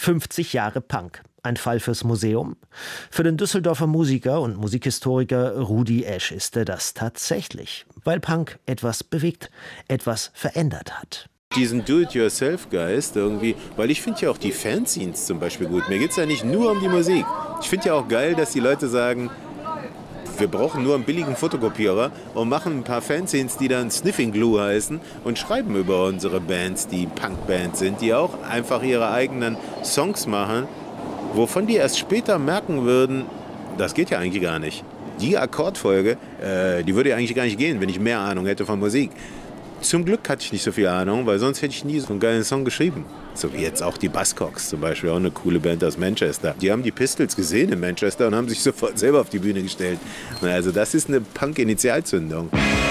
50 Jahre Punk. Ein Fall fürs Museum? Für den Düsseldorfer Musiker und Musikhistoriker Rudi Esch ist er das tatsächlich, weil Punk etwas bewegt, etwas verändert hat. Diesen Do-it-yourself-Geist irgendwie, weil ich finde ja auch die Fanzines zum Beispiel gut. Mir geht es ja nicht nur um die Musik. Ich finde ja auch geil, dass die Leute sagen, wir brauchen nur einen billigen Fotokopierer und machen ein paar Fanzines, die dann Sniffing Glue heißen und schreiben über unsere Bands, die Punkbands sind, die auch einfach ihre eigenen Songs machen, wovon die erst später merken würden, das geht ja eigentlich gar nicht. Die Akkordfolge, die würde ja eigentlich gar nicht gehen, wenn ich mehr Ahnung hätte von Musik. Zum Glück hatte ich nicht so viel Ahnung, weil sonst hätte ich nie so einen geilen Song geschrieben. So wie jetzt auch die Buzzcocks zum Beispiel, auch eine coole Band aus Manchester. Die haben die Pistols gesehen in Manchester und haben sich sofort selber auf die Bühne gestellt. Also das ist eine Punk-Initialzündung.